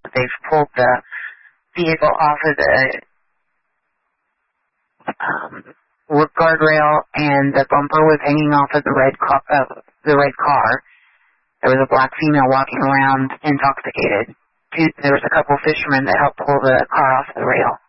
They've pulled the vehicle off of the wood guardrail, and the bumper was hanging off of the red car. There was a black female walking around intoxicated. There was a couple fishermen that helped pull the car off the rail.